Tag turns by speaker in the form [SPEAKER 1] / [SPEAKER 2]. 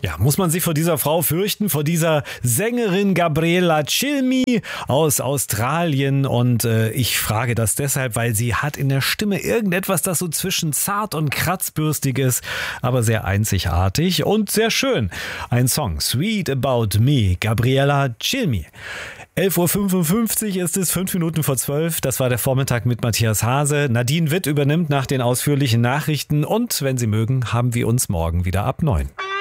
[SPEAKER 1] Ja, muss man sich vor dieser Frau fürchten, vor dieser Sängerin Gabriella Cilmi aus Australien? Und ich frage das deshalb, weil sie hat in der Stimme irgendetwas, das so zwischen zart und kratzbürstig ist, aber sehr einzigartig und sehr schön. Ein Song, Sweet About Me, Gabriella Cilmi. 11.55 Uhr ist es, 5 Minuten vor 12. Das war der Vormittag mit Matthias Hase. Nadine Witt übernimmt nach den ausführlichen Nachrichten und, wenn Sie mögen, haben wir uns morgen wieder ab 9.